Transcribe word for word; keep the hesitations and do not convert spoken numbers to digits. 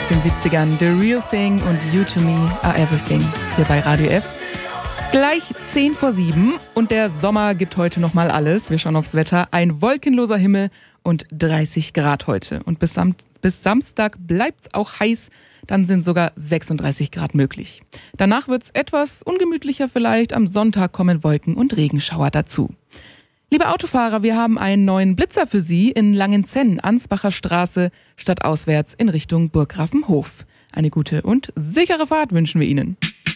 den siebzigern. The Real Thing und You to Me Are Everything. Hier bei Radio F. Gleich zehn vor sieben und der Sommer gibt heute nochmal alles. Wir schauen aufs Wetter. Ein wolkenloser Himmel und dreißig Grad heute. Und bis, Sam- bis Samstag bleibt's auch heiß. Dann sind sogar sechsunddreißig Grad möglich. Danach wird's etwas ungemütlicher vielleicht. Am Sonntag kommen Wolken und Regenschauer dazu. Liebe Autofahrer, wir haben einen neuen Blitzer für Sie in Langenzenn, Ansbacher Straße, stadtauswärts in Richtung Burggrafenhof. Eine gute und sichere Fahrt wünschen wir Ihnen.